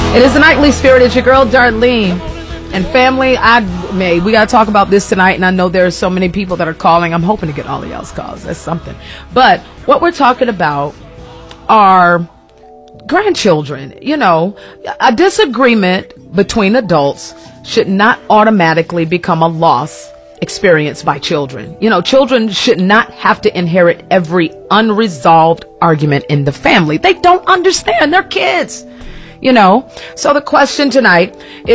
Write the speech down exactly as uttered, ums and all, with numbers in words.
It is the Nightly Spirit. It's your girl, Darlene. And family, I may, we got to talk about this tonight. And I know there's so many people that are calling. I'm hoping to get all of y'all's calls. That's something. But what we're talking about are grandchildren. You know, a disagreement between adults should not automatically become a loss experienced by children. You know, children should not have to inherit every unresolved argument in the family. They don't understand. They're kids. You know, so the question tonight is,